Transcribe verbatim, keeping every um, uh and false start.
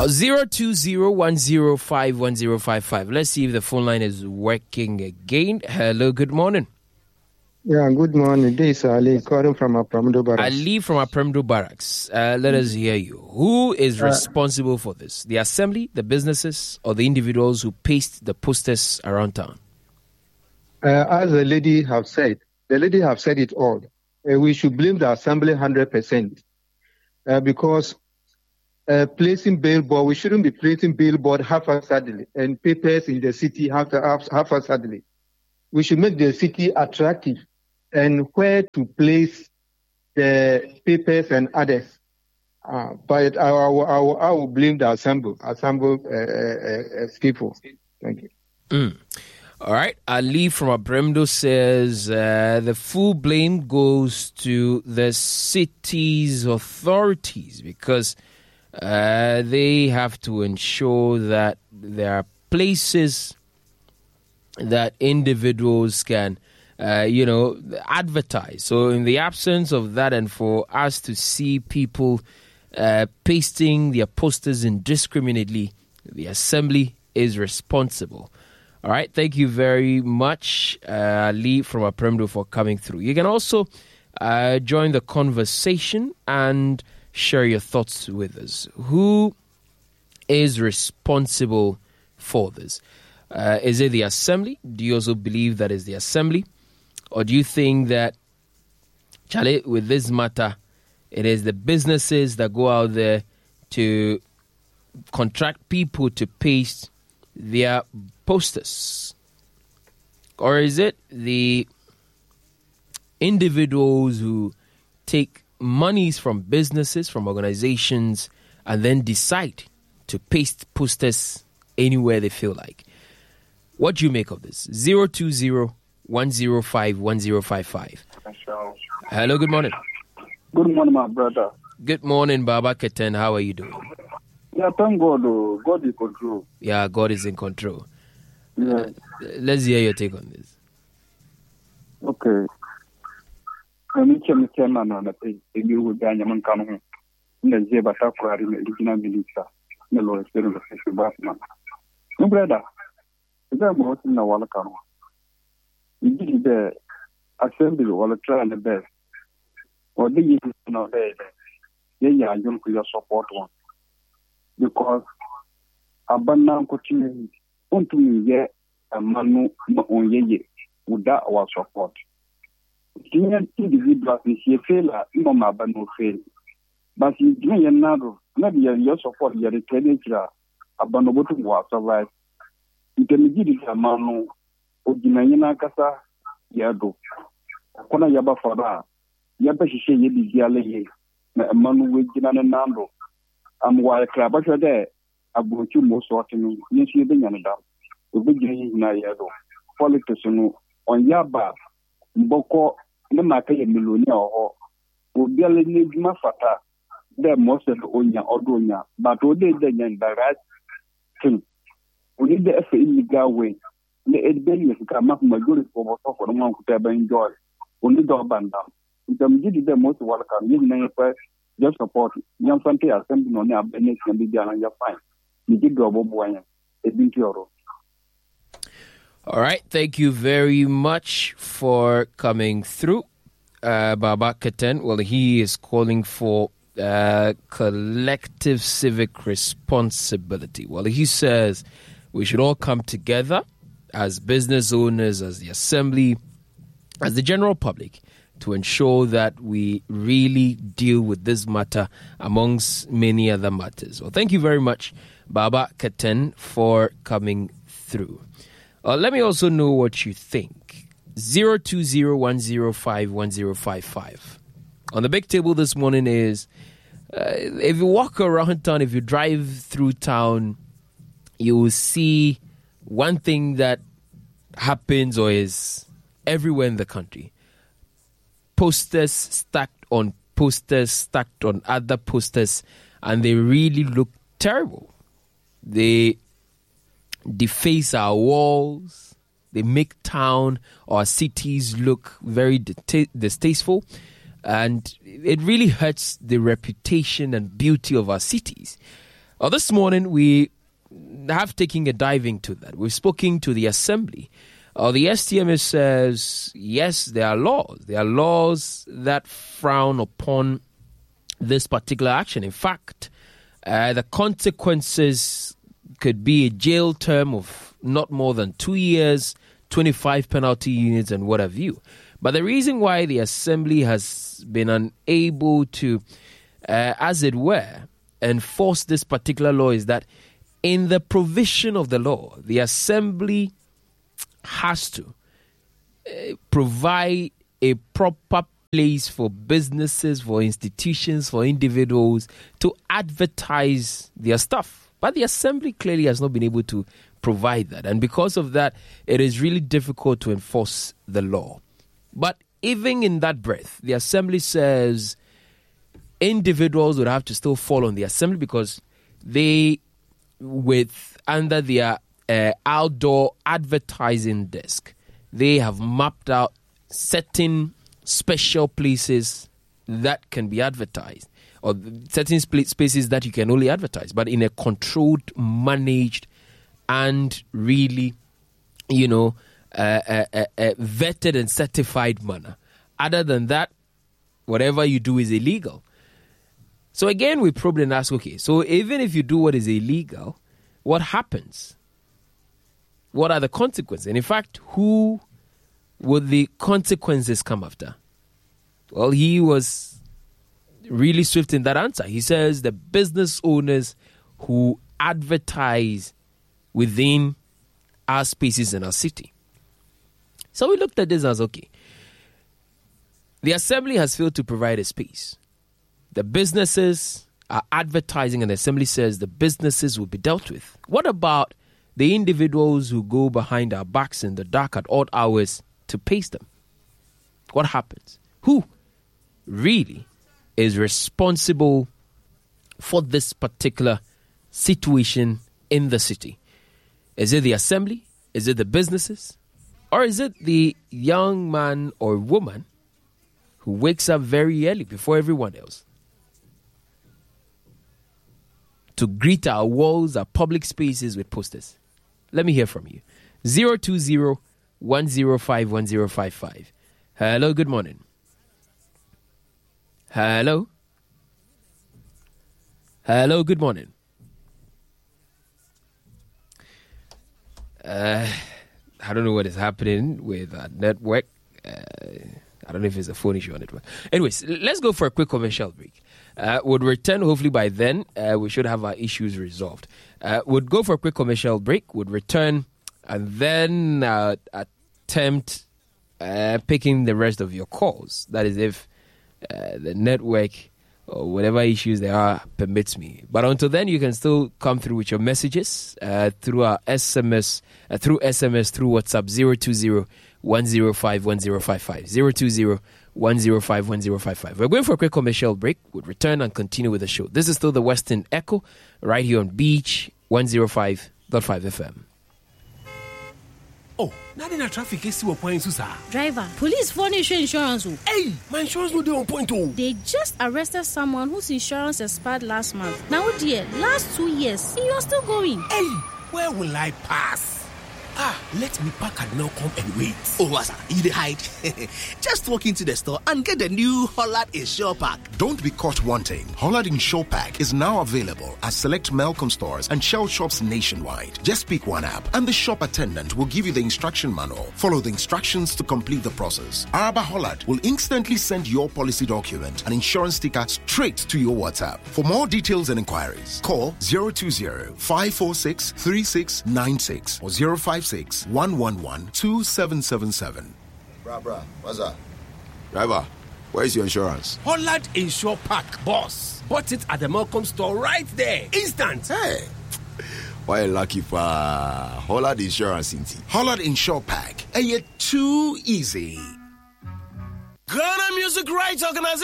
zero two zero one zero five one zero five five. Let's see if the phone line is working again. Hello, good morning. Yeah, good morning. This is Ali calling from Apremdo Barracks. Ali from Apremdo Barracks. Uh, let us hear you. Who is responsible for this? The assembly, the businesses, or the individuals who paste the posters around town? Uh, as the lady have said, the lady have said it all. Uh, we should blame the assembly one hundred percent uh, because uh, placing billboard, we shouldn't be placing billboard haphazardly and papers in the city haphazardly. We should make the city attractive and where to place the papers and others. Uh, but I, I, I, I will blame the assembly, assembly uh, uh, uh, people. Thank you. Mm. All right. Ali from Apremdo says uh, the full blame goes to the city's authorities because uh, they have to ensure that there are places that individuals can, uh, you know, advertise. So in the absence of that, and for us to see people uh, pasting their posters indiscriminately, the assembly is responsible. All right. Thank you very much, uh, Lee from Apremdo, for coming through. You can also uh, join the conversation and share your thoughts with us. Who is responsible for this? Uh, is it the assembly? Do you also believe that is the assembly? Or do you think that, Charlie, with this matter, it is the businesses that go out there to contract people to paste their posters? Or is it the individuals who take monies from businesses, from organizations, and then decide to paste posters anywhere they feel like? What do you make of this? zero two zero one zero five one zero five five. Hello, good morning. Good morning, my brother. Good morning, Baba Keten. How are you doing? Yeah, thank God. God is in control. Yeah, God is in control. Yeah. Uh, let's hear your take on this. Okay. I'm going to man on the page. You will be a man coming. The Zebata for the original minister. The Lord is the special bathman. No, brother. The most in the Walla Kano. Indeed, the assembly will try the best. Or the use no day. They are young to your support one. Because Abana continue unto me yet a manu on ye without our support. Kenyan individuals is a failure, no mabano fail. But you do not maybe your support, your returning Abanobotu was survive. Intermediate Manu, Ojinayana Kasa, Yado. Kona Yaba Fada, Yabashi Yedi Yale, Manu with Jinan Nando. I'm while Clabasha there, about you most often, yes, you bring another. The beginning in Yado. Politics on Yaba, Boko, Namaka, Milonia, or Ubiali Mafata, there most of the Onya or Donya, but Ode the right thing. We need the effort in the way. The eight billion to come up majority for what for the monk to have enjoyed. Only dog band down. If I'm getting the most welcome, you may just support young Fante assembly on their business can be done on your fine. You did go boy. It's been your All right. Thank you very much for coming through, uh, Baba Keten. Well, he is calling for uh, collective civic responsibility. Well, he says we should all come together as business owners, as the assembly, as the general public, to ensure that we really deal with this matter amongst many other matters. Well, thank you very much, Baba Keten, for coming through. Uh, let me also know what you think. zero two zero one zero five one zero five five. On the big table this morning is, uh, if you walk around town, if you drive through town, you will see one thing that happens or is everywhere in the country. Posters stacked on posters, stacked on other posters, and they really look terrible. They deface our walls. They make town or cities look very distasteful, and it really hurts the reputation and beauty of our cities. Well, this morning we have taken a dive into that. We've spoken to the Assembly. Uh, the S T M S says, yes, there are laws. There are laws that frown upon this particular action. In fact, uh, the consequences could be a jail term of not more than two years, twenty-five penalty units, and what have you. But the reason why the Assembly has been unable to, uh, as it were, enforce this particular law is that in the provision of the law, the Assembly has to uh, provide a proper place for businesses, for institutions, for individuals to advertise their stuff. But the Assembly clearly has not been able to provide that. And because of that, it is really difficult to enforce the law. But even in that breath, the Assembly says individuals would have to still fall on the Assembly because they, with under their uh, outdoor advertising desk, they have mapped out certain special places that can be advertised, or certain sp- spaces that you can only advertise, but in a controlled, managed, and really, you know, uh, uh, uh, uh, vetted and certified manner. Other than that, whatever you do is illegal. So again, we probably ask, okay, so even if you do what is illegal, what happens? What are the consequences? And in fact, who would the consequences come after? Well, he was really swift in that answer. He says the business owners who advertise within our spaces in our city. So we looked at this as, okay, the Assembly has failed to provide a space. The businesses are advertising, and the Assembly says the businesses will be dealt with. What about the individuals who go behind our backs in the dark at odd hours to paste them? What happens? Who really is responsible for this particular situation in the city? Is it the Assembly? Is it the businesses? Or is it the young man or woman who wakes up very early before everyone else to greet our walls, our public spaces with posters? Let me hear from you. zero two zero, one zero five, one zero five five. Hello, good morning. Hello. Hello, good morning. Uh, I don't know what is happening with our network. Uh, I don't know if it's a phone issue on network. Anyways, let's go for a quick commercial break. Uh, we'll return. Hopefully by then, uh, we should have our issues resolved. Uh, we'll go for a quick commercial break. We'll return and then uh, attempt uh, picking the rest of your calls. That is if uh, the network or whatever issues there are permits me. But until then, you can still come through with your messages uh, through our S M S, uh, through S M S, through WhatsApp, zero two zero, one zero five, one zero five five, zero two zero, one zero five, one zero five five. We're going for a quick commercial break. We'll return and continue with the show. This is still the Western Echo, right here on Beach one oh five point five F M. Oh, now in a traffic is two points, sir. Driver, police furnish insurance. Hey, my insurance no dey on point. They just arrested someone whose insurance expired last month. Now, dear, last two years, you're still going. Hey, where will I pass? Ah, let me park and now come and wait. Oh, what's that? You dey hide? Just walk into the store and get the new Hollard Insure Pack. Don't be caught wanting. Hollard Insure Pack is now available at select Malcolm stores and Shell shops nationwide. Just pick one app and the shop attendant will give you the instruction manual. Follow the instructions to complete the process. Araba Hollard will instantly send your policy document and insurance sticker straight to your WhatsApp. For more details and inquiries, call zero two zero, five four six, three six nine six or zero five six, one one one, two seven seven seven. Bruh, bruh, what's that? Driver, where's your insurance? Hollard Insure Pack, boss. Bought it at the Malcolm store right there. Instant. Hey, why you lucky for Hollard Insurance? Hollard Insure Pack. Are you too easy? Ghana Music Rights Organization